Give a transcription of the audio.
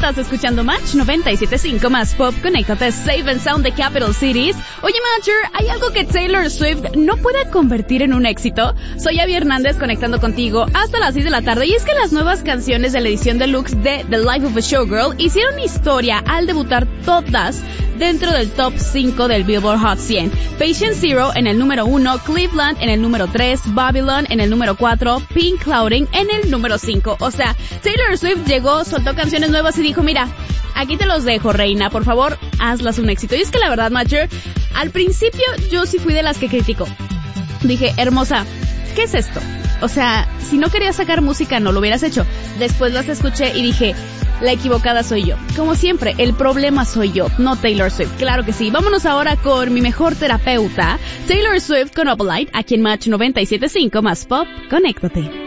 Estás escuchando Match 97.5 más Pop. Conéctate, Safe and Sound de Capital Cities. Oye, Matcher, ¿hay algo que Taylor Swift no puede convertir en un éxito? Soy Abby Hernández conectando contigo hasta las 6 de la tarde. Y es que las nuevas canciones de la edición deluxe de The Life of a Showgirl hicieron historia al debutar todas dentro del top 5 del Billboard Hot 100. Patient Zero en el número 1, Cleveland en el número 3, Babylon en el número 4, Pink Clouding en el número 5. O sea, Taylor Swift llegó, soltó canciones nuevas y dijo, mira, aquí te los dejo, reina, por favor, hazlas un éxito. Y es que la verdad, Matcher, al principio yo sí fui de las que criticó. Dije, hermosa, ¿qué es esto? O sea, si no querías sacar música, no lo hubieras hecho. Después las escuché y dije, la equivocada soy yo. Como siempre, el problema soy yo, no Taylor Swift. Claro que sí. Vámonos ahora con mi mejor terapeuta, Taylor Swift con Opalite, aquí en Match 97.5 más Pop. Conéctate.